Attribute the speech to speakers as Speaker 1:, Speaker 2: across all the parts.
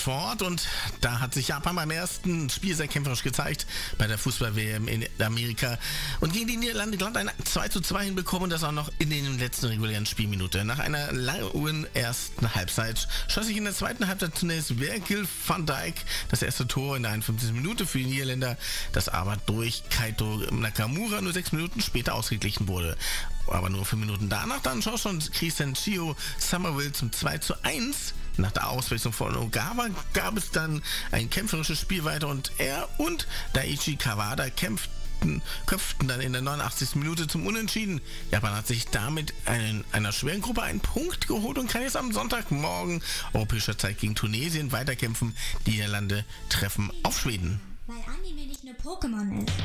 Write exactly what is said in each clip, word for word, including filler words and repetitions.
Speaker 1: dort vor Ort und da hat sich Japan beim ersten Spiel sehr kämpferisch gezeigt bei der Fußball-W M in Amerika und gegen die Niederlande glatt ein zwei zu zwei hinbekommen und das auch noch in den letzten regulären Spielminute. Nach einer langen ersten Halbzeit schoss sich in der zweiten Halbzeit zunächst Virgil van Dijk das erste Tor in der einundfünfzigsten Minute für die Niederländer, das aber durch Kaito Nakamura nur sechs Minuten später ausgeglichen wurde. Aber nur fünf Minuten danach dann schoss schon Christian Chio Somerville zum zwei zu eins. Nach der Auswechslung von Ogawa gab es dann ein kämpferisches Spiel weiter und er und Daichi Kawada kämpften, köpften dann in der neunundachtzigsten Minute zum Unentschieden. Japan hat sich damit in einer schweren Gruppe einen Punkt geholt und kann jetzt am Sonntagmorgen europäischer Zeit gegen Tunesien weiterkämpfen. Die Niederlande treffen auf Schweden.
Speaker 2: Weil Anime nicht nur Pokémon ist.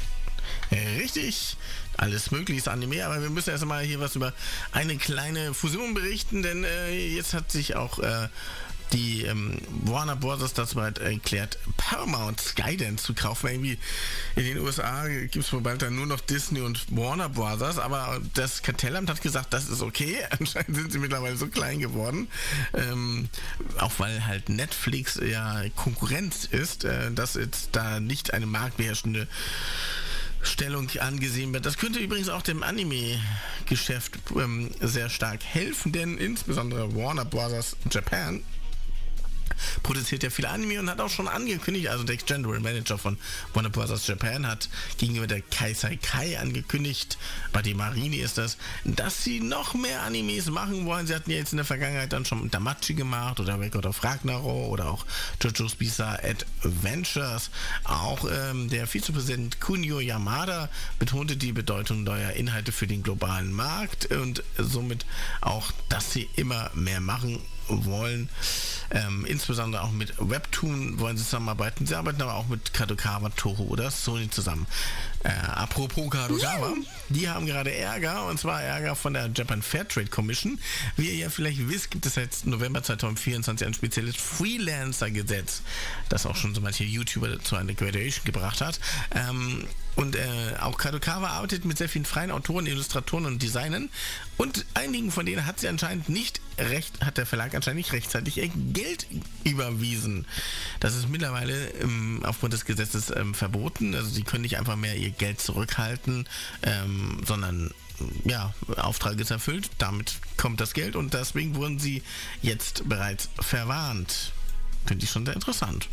Speaker 1: Richtig, alles mögliche ist Anime, aber wir müssen erst einmal hier was über eine kleine Fusion berichten, denn äh, jetzt hat sich auch äh, die ähm, Warner Bros. Dazu bereit erklärt, Paramount Skydance zu kaufen. Irgendwie in den U S A gibt es wohl bald dann nur noch Disney und Warner Bros., aber das Kartellamt hat gesagt, das ist okay. Anscheinend sind sie mittlerweile so klein geworden, ähm, auch weil halt Netflix ja Konkurrenz ist, äh, dass jetzt da nicht eine marktbeherrschende Stellung angesehen wird. Das könnte übrigens auch dem Anime-Geschäft ähm, sehr stark helfen, denn insbesondere Warner Bros. Japan produziert ja viele Anime und hat auch schon angekündigt, also der General Manager von Warner Bros. Japan hat gegenüber der Kaisei Kai angekündigt, bei der Marine ist das, dass sie noch mehr Animes machen wollen. Sie hatten ja jetzt in der Vergangenheit dann schon Damachi gemacht oder Record of Ragnarok oder auch JoJo's Bizarre Adventures. Auch ähm, der Vizepräsident Kunio Yamada betonte die Bedeutung neuer Inhalte für den globalen Markt und somit auch, dass sie immer mehr machen wollen. Ähm, insbesondere auch mit Webtoon wollen sie zusammenarbeiten. Sie arbeiten aber auch mit Kadokawa, Toho oder Sony zusammen. Äh, apropos Kadokawa, die haben gerade Ärger, und zwar Ärger von der Japan Fair Trade Commission. Wie ihr ja vielleicht wisst, gibt es seit November zweitausendvierundzwanzig ein spezielles Freelancer-Gesetz, das auch schon so manche YouTuber zu einer Graduation gebracht hat. Ähm, und äh, auch Kadokawa arbeitet mit sehr vielen freien Autoren, Illustratoren und Designern und einigen von denen hat sie anscheinend nicht recht, hat der Verlag anscheinend nicht rechtzeitig ihr Geld überwiesen. Das ist mittlerweile ähm, aufgrund des Gesetzes ähm, verboten. Also sie können nicht einfach mehr ihr Geld zurückhalten, ähm, sondern ja, Auftrag ist erfüllt, damit kommt das Geld und deswegen wurden sie jetzt bereits verwarnt. Finde ich schon sehr interessant.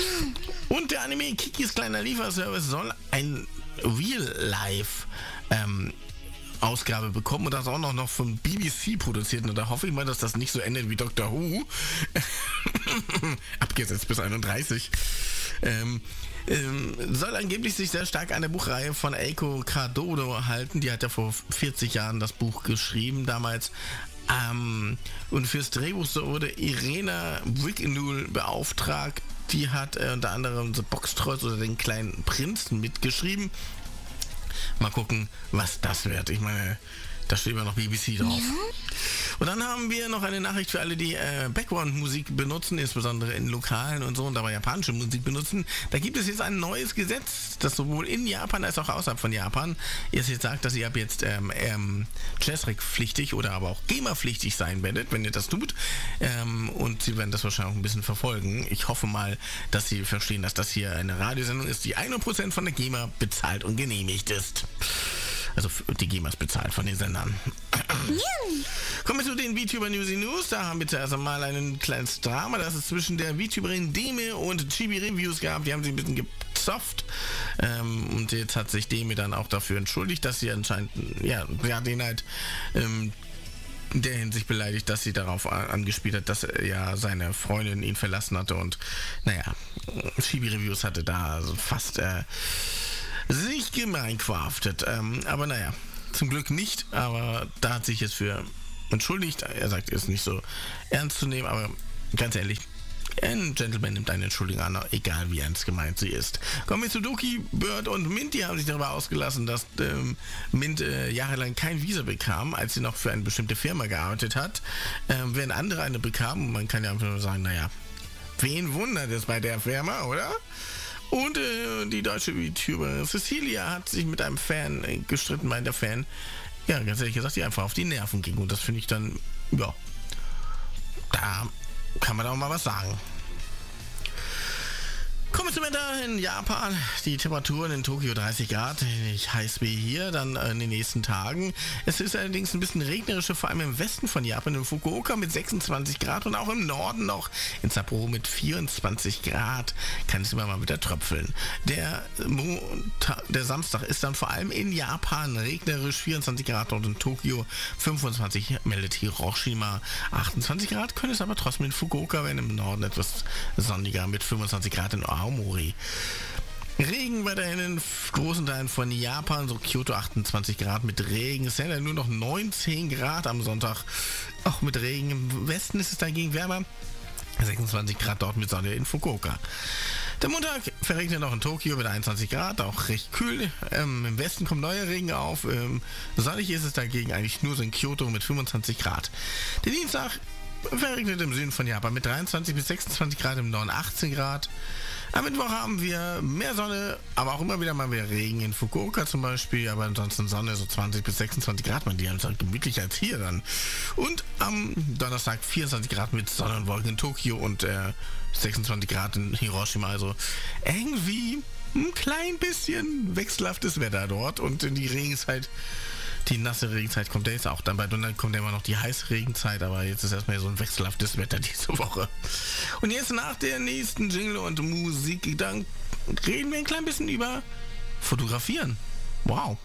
Speaker 1: Und der Anime Kikis kleiner Lieferservice soll ein Real-Life ähm, Ausgabe bekommen und das auch noch, noch von B B C produziert. Und da hoffe ich mal, dass das nicht so endet wie Doctor Who. Abgesetzt bis einunddreißig. Ähm, ähm, soll angeblich sich sehr stark an der Buchreihe von Eiko Kadodo halten. Die hat ja vor vierzig Jahren das Buch geschrieben, damals. Ähm, und fürs Drehbuch so wurde Irena Wignul beauftragt. Die hat äh, unter anderem The Box Trolls oder den kleinen Prinzen mitgeschrieben. Mal gucken, was das wird. Ich meine, da steht immer noch B B C drauf. Ja. Und dann haben wir noch eine Nachricht für alle, die äh, Background-Musik benutzen, insbesondere in Lokalen und so, und dabei japanische Musik benutzen. Da gibt es jetzt ein neues Gesetz, das sowohl in Japan als auch außerhalb von Japan jetzt, jetzt sagt, dass ihr ab jetzt ähm, ähm, Jazzrec-pflichtig oder aber auch GEMA-pflichtig sein werdet, wenn ihr das tut. Ähm, und sie werden das wahrscheinlich auch ein bisschen verfolgen. Ich hoffe mal, dass sie verstehen, dass das hier eine Radiosendung ist, die hundert Prozent von der GEMA bezahlt und genehmigt ist. Also die GEMAs bezahlt von den Sendern. Kommen wir zu den VTuber Newsy News. Da haben wir zuerst einmal ein kleines Drama, das es zwischen der VTuberin Deme und Chibi Reviews gab. Die haben sich ein bisschen gezofft. Ähm, und jetzt hat sich Deme dann auch dafür entschuldigt, dass sie anscheinend, ja, ja den halt ähm, in der Hinsicht beleidigt, dass sie darauf angespielt hat, dass ja seine Freundin ihn verlassen hatte. Und naja, Chibi Reviews hatte da also fast äh, sich gemeinquaftet. Ähm, aber naja, zum Glück nicht, aber da hat sich jetzt für entschuldigt. Er sagt, er ist nicht so ernst zu nehmen, aber ganz ehrlich, ein Gentleman nimmt eine Entschuldigung an, egal wie ernst gemeint sie ist. Kommen wir zu Doki, Bird und Mint. Die haben sich darüber ausgelassen, dass ähm, Mint äh, jahrelang kein Visa bekam, als sie noch für eine bestimmte Firma gearbeitet hat. Ähm, während andere eine bekamen, man kann ja einfach nur sagen, naja, wen wundert es bei der Firma, oder? Und äh, die deutsche VTuberin Cecilia hat sich mit einem Fan äh, gestritten, weil der Fan, ja, ganz ehrlich gesagt, die einfach auf die Nerven ging. Und das finde ich dann, ja, da kann man auch mal was sagen. Kommen wir zum Wetter in Japan. Die Temperaturen in Tokio dreißig Grad, nicht heiß wie hier, dann in den nächsten Tagen. Es ist allerdings ein bisschen regnerischer, vor allem im Westen von Japan, in Fukuoka mit sechsundzwanzig Grad und auch im Norden noch in Sapporo mit vierundzwanzig Grad. Kann es immer mal wieder tröpfeln. Der, Montag, der Samstag ist dann vor allem in Japan regnerisch, vierundzwanzig Grad, und in Tokio fünfundzwanzig, meldet Hiroshima. achtundzwanzig Grad können es aber trotzdem in Fukuoka werden, im Norden etwas sonniger mit fünfundzwanzig Grad in Aomori. Regen weiterhin in großen Teilen von Japan, so Kyoto achtundzwanzig Grad mit Regen. Es sind ja nur noch neunzehn Grad am Sonntag, auch mit Regen. Im Westen ist es dagegen wärmer, sechsundzwanzig Grad dort mit Sonne in Fukuoka. Der Montag verregnet noch in Tokio mit einundzwanzig Grad, auch recht kühl. Ähm, Im Westen kommt neuer Regen auf. Ähm, sonnig ist es dagegen eigentlich nur so in Kyoto mit fünfundzwanzig Grad. Der Dienstag verregnet im Süden von Japan mit dreiundzwanzig bis sechsundzwanzig Grad, im Norden achtzehn Grad. Am Mittwoch haben wir mehr Sonne, aber auch immer wieder mal wieder Regen in Fukuoka zum Beispiel, aber ansonsten Sonne, so zwanzig bis sechsundzwanzig Grad, man, die haben es halt gemütlicher als hier dann. Und am Donnerstag vierundzwanzig Grad mit Sonne und Wolken in Tokio und äh, sechsundzwanzig Grad in Hiroshima, also irgendwie ein klein bisschen wechselhaftes Wetter dort, und die Regenzeit, die nasse Regenzeit kommt ja jetzt auch dann, bei Donnerstag kommt ja immer noch die heiße Regenzeit, aber jetzt ist erstmal so ein wechselhaftes Wetter diese Woche. Und jetzt nach der nächsten Jingle und Musik, dann reden wir ein klein bisschen über Fotografieren. Wow.